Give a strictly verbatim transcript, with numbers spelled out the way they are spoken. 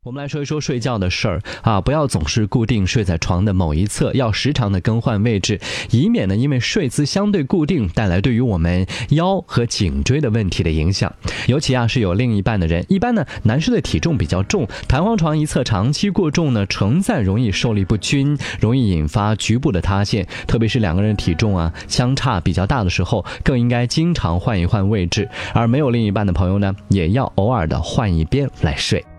我们来说一说睡觉的事儿啊，不要总是固定睡在床的某一侧，要时常的更换位置，以免呢因为睡姿相对固定带来对于我们腰和颈椎的问题的影响。尤其啊是有另一半的人，一般呢男士的体重比较重，弹簧床一侧长期过重呢，承载容易受力不均，容易引发局部的塌陷，特别是两个人体重啊相差比较大的时候，更应该经常换一换位置。而没有另一半的朋友呢，也要偶尔的换一边来睡。